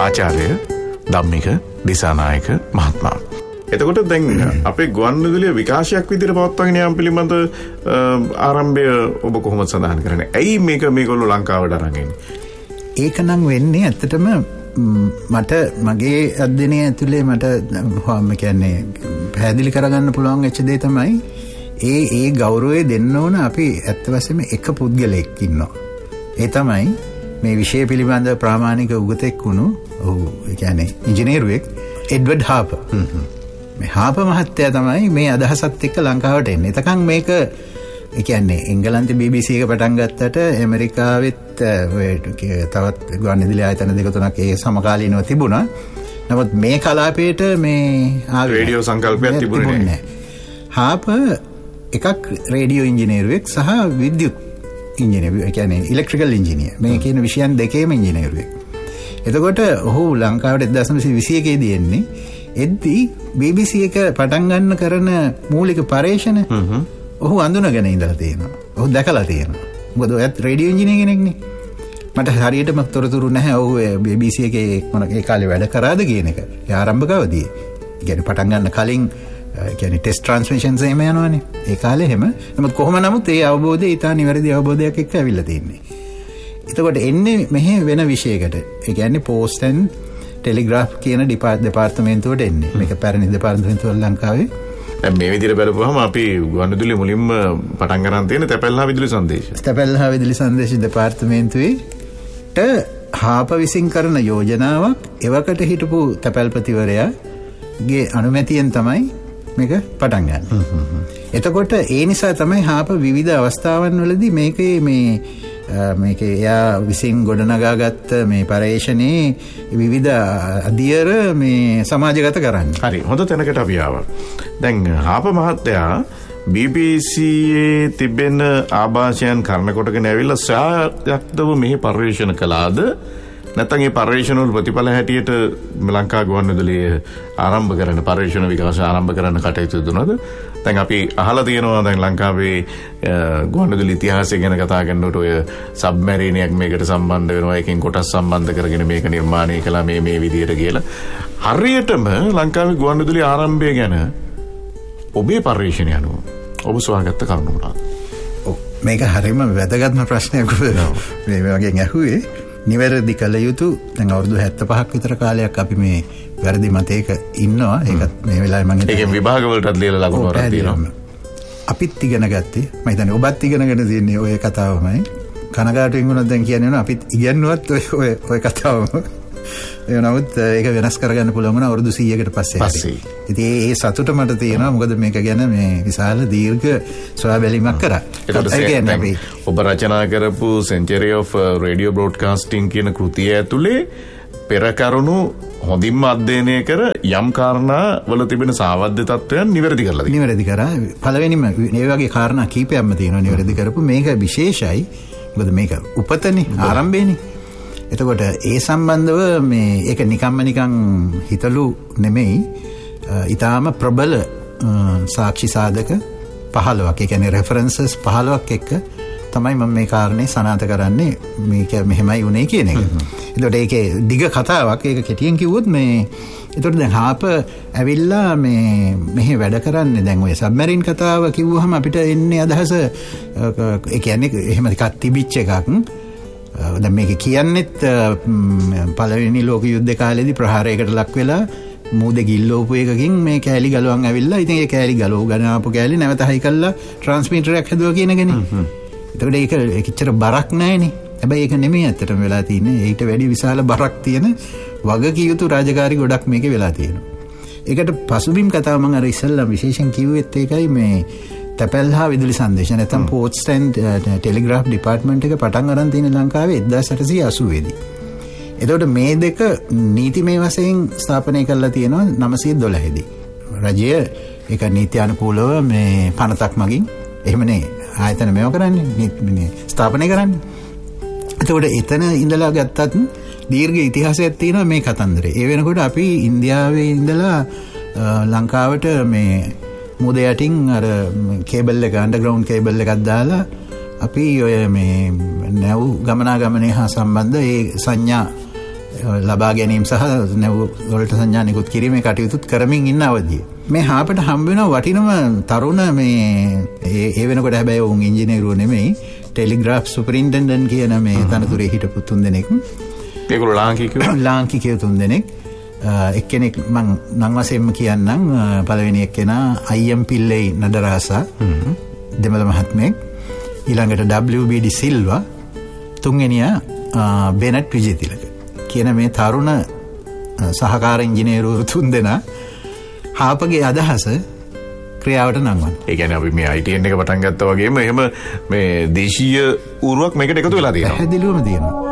ආචාර්ය ධම්මික දිසානායක මහත්මයා. එතකොට දැන් අපේ ගුවන්විදුලිය විකාශයක් විදිහට පවත්වාගෙන යාම පිළිබඳ ආරම්භය ඔබ කොහොමද සඳහන් කරන්නේ? ඇයි මේගොල්ලෝ ලංකාවට අරන් එන්නේ? ඒක නම් වෙන්නේ ඇත්තටම මට මගේ අධ්‍යයනය ඇතුලේ මට කියන්නේ පැහැදිලි කරගන්න පුළුවන් වෙච්ච දේ තමයි ඒ ගෞරවය දෙන්න ඕන අපි ඇත්ත වශයෙන්ම එක පුද්ගලෙක් ඉන්නවා. ඒ තමයි මේ විෂය පිළිබඳ ප්‍රාමාණික උගතෙක් වුණු ඒ කියන්නේ ඉංජිනේරුවෙක් එඩ්වඩ් හාපර්. මේ හාපර් මහත්තයා තමයි මේ අදහසත් එක්ක ලංකාවට එන්නේ. එතකන් මේක ඒ කියන්නේ එංගලන්තේ BBC එක පටන් ගත්තට ඇමරිකාවෙත් තවත් ගුවන්විදුලි ආයතන දෙක තුනක් ඒ සමකාලීනව තිබුණා. නමුත් මේ කලාපයට මේ රේඩියෝ සංකල්පයක් තිබුණේ නැහැ. හාපර් එකක් රේඩියෝ ඉංජිනේරුවෙක් සහ විද්‍යුත් ඉංජිනේරුවෙක්. ඒ කියන්නේ ඉලෙක්ට්‍රිකල් ඉංජිනේර්. මේ කියන විෂයන් දෙකේම ඉංජිනේරුවෙක්. එතකොට ඔහු ලංකාවට 1921 දී එන්නේ. එද්දී BBC එක පටන් ගන්න කරන මූලික පරීක්ෂණ ඔහු අඳුනගෙන ඉඳලා තියෙනවා. ඔහු දැකලා තියෙනවා. මොකද ඔයත් රේඩියෝ ඉංජිනේර කෙනෙක්නේ. මට හරියටම තොරතුරු නැහැ ඔහු BBC එකේ මොන ඒ කාලේ වැඩ කරාද කියන එක. ඒ ආරම්භකවදී. ඒ කියන්නේ පටන් ගන්න කලින් කියන්නේ ටෙස්ට් ට්‍රාන්ස්මිෂන්ස් එහෙම යනවනේ. ඒ කාලේ එහෙම. නමුත් කොහොම නමුත් ඒ අවබෝධය ඊට නිවැරදි අවබෝධයක් එක්ක ඇවිල්ලා තියෙන්නේ. එතකොට එන්නේ මෙහි වෙන විෂයකට. ඒ කියන්නේ පෝස්ට් ඇන්ඩ් ටෙලිග්‍රාෆ් කියන දෙපාර්තමේන්තුවට එන්නේ. මේක පැරණි දෙපාර්තමේන්තුව ලංකාවේ. දැන් මේ විදිහට බලපුවහම අපි ගුවන්විදුලිය මුලින්ම පටන් ගන්න තියෙන තැපැල්හා විදුලි සංදේශ. තැපැල්හා විදුලි සංදේශ දෙපාර්තමේන්තුවේට හාපර් විසින් කරන යෝජනාවක් එවකට හිටපු තැපැල්පතිවරයාගේ අනුමැතියෙන් තමයි මේක පටන් ගන්න. එතකොට ඒ නිසා තමයි හාපර් විවිධ අවස්ථාවන් වලදී මේක එයා විසින් ගොඩනගාගත්ත මේ පරීක්ෂණේ විවිධ අධියර මේ සමාජගත කරන්නේ. හරි. හොඳ තැනකට අපි ආවා. දැන් හාපර් මහත්තයා BBCයේ තිබෙන ආభాෂයන් කරන කොටගෙන ඇවිල්ලා සායක්දව මෙහි පරීක්ෂණ කළාද? නැත්නම් මේ පරීක්ෂණ වල ප්‍රතිඵල හැටියට ලංකා ගුවන්විදුලිය ආරම්භ කරන පරීක්ෂණ විකාශ ආරම්භ කරන කටයුතු දුනද? දැන් අපි අහලා තියෙනවා දැන් ලංකාවේ ගුවන්විදුලි ඉතිහාසය ගැන කතා කරනකොට ඔය සබ්මැරීනයක් මේකට සම්බන්ධ වෙනවා. එකකින් කොටස් සම්බන්ධ කරගෙන මේක නිර්මාණය කළා මේ විදියට කියලා. හරියටම ලංකාවේ ගුවන්විදුලි ආරම්භය ගැන ඔබේ පරීක්ෂණය අනුව ඔබ සොයාගත්ත කරුණු මොනවාද? මේක හරියම වැදගත්ම ප්‍රශ්නයක් මේ වගේ ඇහුවේ. නිවැරදි කළ යුතු දැන් අවුරුදු 75ක් විතර කාලයක් අපි මේ වැරදි මතයක ඉන්නවා. ඒකත් මේ වෙලාවේ මම ඒකේ විභාග වලටත් ලියලා ලකුණු වරක් තියෙනවා. අපිත් ඉගෙන ගත්තේ මම හිතන්නේ ඔබත් ඉගෙනගෙන තියෙන්නේ ඔය කතාවමයි. කනගාටුවෙන් වුණත් දැන් කියන්නේ අපිත් ඉගෙනුවත් ඔය කතාවම. ඒ නමුත් ඒක වෙනස් කරගන්න පුළුවන් වුණා අවුරුදු 100කට පස්සේ. ඉතින් ඒ සතුට මට තියෙනවා. මොකද මේක ගැන මේ විශාල දීර්ඝ සොයා බැලීමක් කරා. ඔබ රචනා කරපු Century of Radio Broadcasting කියන කෘතිය ඇතුලේ පෙර කරුණු හොඳින්ම අධ්‍යයනය කර යම් කාරණා වල තිබෙන සාවද්‍ය තත්වයන් නිවැරදි කරලා තියෙනවා. නිවැරදි කරා. පළවෙනිම මේ වගේ කාරණා කීපයක්ම තියෙනවා නිවැරදි කරපු. මේක විශේෂයි. මොකද මේක උපතනේ ආරම්භයනේ. එතකොට ඒ සම්බන්ධව මේ ඒක නිකන් හිතලු නෙමෙයි. ඊටාම ප්‍රබල සාක්ෂි සාධක 15ක්. ඒ කියන්නේ රෙෆරන්සස් 15ක් එක්ක තමයි මම මේ කාරණේ සනාථ කරන්නේ. මේක මෙහෙමයි උනේ කියන එක. එතකොට ඒකේ දිග කතාවක්. ඒක කෙටියෙන් කිව්වොත් මේ එතකොට දැන් හාපර් ඇවිල්ලා මෙහි වැඩ කරන්නේ දැන් ඔය සබ්මැරින් කතාව කිව්වහම අපිට එන්නේ අදහස ඒ කියන්නේ එහෙම එකක් තිබිච්ච එකක්. දැන් මේක කියන්නේත් පළවෙනි ලෝක යුද්ධ කාලේදී ප්‍රහාරයකට ලක් වෙලා මූදේ ගිල්ලෝපු එකකින් මේ කෑලි ගලවන් ඇවිල්ලා ඉතින් ඒ කෑලි ගලව ගන්න ආපු කෑලි නැවත හයි කළා ට්‍රාන්ස්මිටරයක් හදුවා කියන එකනේ. එතකොට ඒක එච්චර බරක් නැහැනේ. හැබැයි ඒක නෙමෙයි ඇත්තටම වෙලා තියෙන්නේ. ඊට වැඩි විශාල බරක් තියෙන වගකිය යුතු රාජකාරී ගොඩක් මේකේ වෙලා තියෙනවා. ඒකට පසුබිම් කතාව මම අර ඉස්සෙල්ලා විශේෂයෙන් කිව්වෙත් ඒකයි මේ තැපැල්හා විදුලි සංදේශ නැත්නම් පෝස්ට් ඇන්ඩ් ටෙලිග්‍රාෆ් ඩිපාර්ට්මන්ට් එක පටන් අරන් තියෙන ලංකාවේ 1880 දී. එතකොට මේ දෙක නීතිමය වශයෙන් ස්ථාපනය කරලා තියෙනවා 912 දී. රජය ඒක නීත්‍යානුකූලව මේ පනතක් මගින් එහෙමනේ ආයතන මේව කරන්නේ මේ ස්ථාපනය කරන්නේ. එතකොට එතන ඉඳලා ගත්තත් දීර්ඝ ඉතිහාසයක් තියෙනවා මේ කතන්දරේ. ඒ වෙනකොට අපි ඉන්දියාවේ ඉඳලා ලංකාවට මේ මුද යටින් අර කේබල් එක අන්ඩර්ග්‍රවුන්ඩ් කේබල් එකක් දාලා අපි ඔය මේ නැව් ගමනාගමනය හා සම්බන්ධ ඒ සංඥා ලබා ගැනීම සහ නැවුවලට සංඥා නිකුත් කිරීමේ කටයුතුත් කරමින් ඉන්න අවධිය. මේ හාපට හම්බ වෙන වටිනම තරුණ මේ ඒ වෙනකොට හැබැයි උන් ඉංජිනේරුවෝ නෙමෙයි ටෙලිග්‍රාෆ් සුපරින්ටෙන්ඩන්ට් කියන මේ තනතුරේ හිටපු 3 දෙනෙක්. ඒගොල්ලෝ ලාංකිකයෝ 3 දෙනෙක්. එක්කෙනෙක් මං නම් වශයෙන්ම කියන්නම්. පළවෙනි එක්කෙනා අයිඑම් පිල්ලේ නඩරාසා දෙමළ මහත්මයෙක්. ඊළඟට WBD සිල්වා. තුන්වෙනියා බෙනට් විජේතිලක කියන මේ තරුණ සහකාර ඉංජිනේරුවෝ 3 දෙනා හාපගේ අදහස ක්‍රියාවට නංවන. ඒ කියන්නේ අපි මේ ITN එක පටන් ගත්තා වගේම එහෙම මේ දේශීය ඌරුවක් මේකට එකතු වෙලා තියෙනවා. පැහැදිලිවම තියෙනවා.